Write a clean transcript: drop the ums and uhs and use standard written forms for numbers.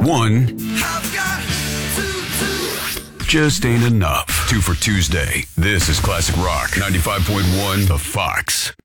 One just ain't enough. Two for Tuesday. This is Classic Rock 95.1 The Fox.